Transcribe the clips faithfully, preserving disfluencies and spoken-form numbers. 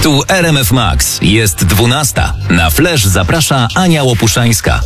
Tu R M F Max. Jest dwunasta. Na Flash zaprasza Ania Łopuszańska.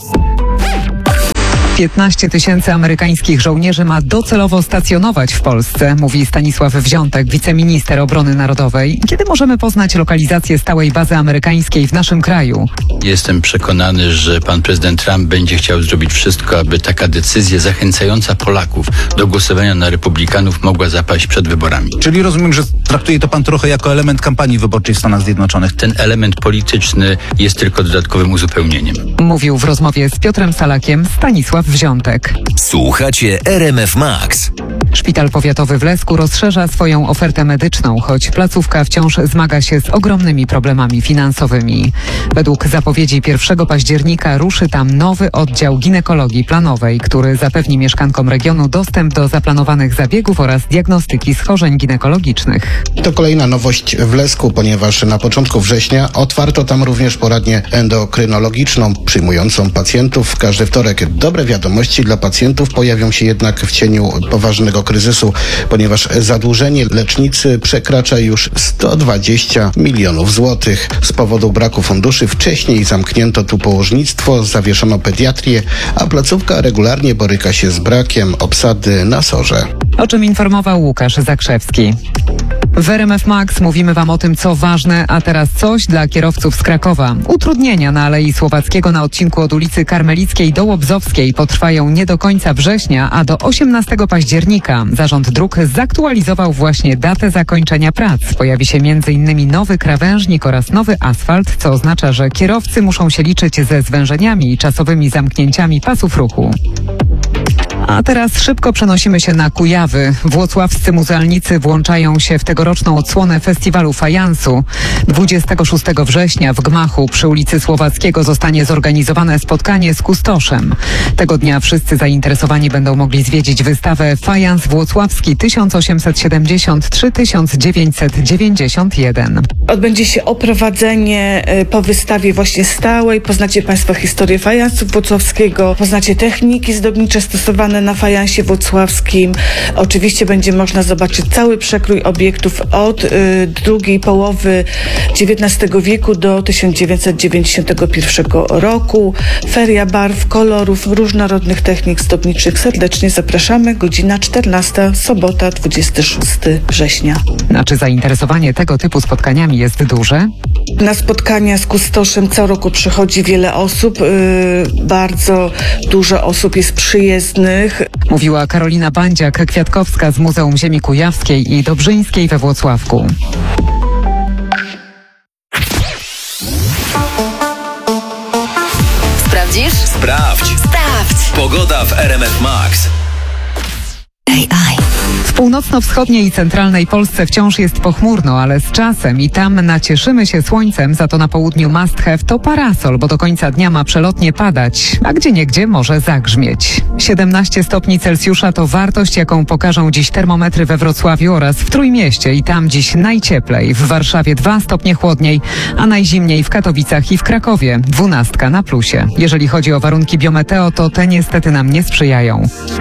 piętnaście tysięcy amerykańskich żołnierzy ma docelowo stacjonować w Polsce, mówi Stanisław Wziątek, wiceminister obrony narodowej. Kiedy możemy poznać lokalizację stałej bazy amerykańskiej w naszym kraju? Jestem przekonany, że pan prezydent Trump będzie chciał zrobić wszystko, aby taka decyzja zachęcająca Polaków do głosowania na republikanów mogła zapaść przed wyborami. Czyli rozumiem, że traktuje to pan trochę jako element kampanii wyborczej w Stanach Zjednoczonych. Ten element polityczny jest tylko dodatkowym uzupełnieniem. Mówił w rozmowie z Piotrem Salakiem Stanisław Wziątek. Słuchacie R M F Max. Szpital powiatowy w Lesku rozszerza swoją ofertę medyczną, choć placówka wciąż zmaga się z ogromnymi problemami finansowymi. Według zapowiedzi pierwszego października ruszy tam nowy oddział ginekologii planowej, który zapewni mieszkankom regionu dostęp do zaplanowanych zabiegów oraz diagnostyki schorzeń ginekologicznych. To kolejna nowość w Lesku, ponieważ na początku września otwarto tam również poradnię endokrynologiczną przyjmującą pacjentów w każdy wtorek. Dobre wiadomości dla pacjentów pojawią się jednak w cieniu poważnego kryzysu, ponieważ zadłużenie lecznicy przekracza już sto dwadzieścia milionów złotych. Z powodu braku funduszy wcześniej zamknięto tu położnictwo, zawieszono pediatrię, a placówka regularnie boryka się z brakiem obsady na sorze. O czym informował Łukasz Zakrzewski. W R M F Max mówimy Wam o tym, co ważne, a teraz coś dla kierowców z Krakowa. Utrudnienia na Alei Słowackiego na odcinku od ulicy Karmelickiej do Łobzowskiej potrwają nie do końca września, a do osiemnastego października. Zarząd Dróg zaktualizował właśnie datę zakończenia prac. Pojawi się między innymi nowy krawężnik oraz nowy asfalt, co oznacza, że kierowcy muszą się liczyć ze zwężeniami i czasowymi zamknięciami pasów ruchu. A teraz szybko przenosimy się na Kujawy. Włocławscy muzealnicy włączają się w tegoroczną odsłonę festiwalu fajansu. dwudziestego szóstego września w gmachu przy ulicy Słowackiego zostanie zorganizowane spotkanie z kustoszem. Tego dnia wszyscy zainteresowani będą mogli zwiedzić wystawę Fajans Włocławski tysiąc osiemset siedemdziesiąt trzy do tysiąc dziewięćset dziewięćdziesiąt jeden. Odbędzie się oprowadzenie po wystawie właśnie stałej. Poznacie Państwo historię fajansu włocławskiego, poznacie techniki zdobnicze stosowane na fajansie włocławskim. Oczywiście będzie można zobaczyć cały przekrój obiektów od y, drugiej połowy dziewiętnastego wieku do tysiąc dziewięćset dziewięćdziesiątego pierwszego roku. Feria barw, kolorów, różnorodnych technik zdobniczych. Serdecznie zapraszamy. Godzina czternasta, sobota, dwudziestego szóstego września. A czy zainteresowanie tego typu spotkaniami jest duże? Na spotkania z kustoszem co roku przychodzi wiele osób. Yy, bardzo dużo osób jest przyjezdnych. Mówiła Karolina Bandziak-Kwiatkowska z Muzeum Ziemi Kujawskiej i Dobrzyńskiej we Włocławku. Sprawdzisz? Sprawdź. Sprawdź! Pogoda w R M F Max. A I. W północno-wschodniej i centralnej Polsce wciąż jest pochmurno, ale z czasem i tam nacieszymy się słońcem, za to na południu must have to parasol, bo do końca dnia ma przelotnie padać, a gdzieniegdzie może zagrzmieć. siedemnaście stopni Celsjusza to wartość, jaką pokażą dziś termometry we Wrocławiu oraz w Trójmieście i tam dziś najcieplej, w Warszawie dwa stopnie chłodniej, a najzimniej w Katowicach i w Krakowie, dwunastka na plusie. Jeżeli chodzi o warunki biometeo, to te niestety nam nie sprzyjają.